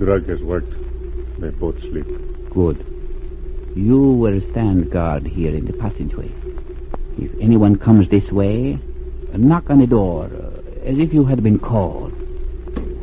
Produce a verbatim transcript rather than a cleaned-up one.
drug has worked. They both sleep. Good. You will stand guard here in the passageway. If anyone comes this way, knock on the door uh, as if you had been called.